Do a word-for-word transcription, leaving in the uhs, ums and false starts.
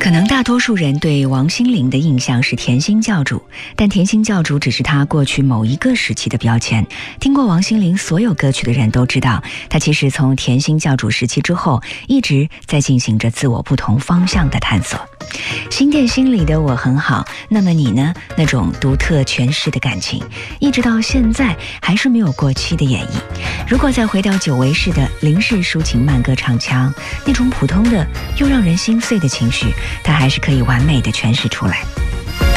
可能大多数人对王心凌的印象是甜心教主，但甜心教主只是她过去某一个时期的标签。听过王心凌所有歌曲的人都知道，她其实从甜心教主时期之后，一直在进行着自我不同方向的探索。新店心里的我很好，那么你呢？那种独特诠释的感情，一直到现在还是没有过期的演绎。如果再回到久违式的林氏抒情慢歌唱腔，那种普通的又让人心碎的情绪，它还是可以完美的诠释出来。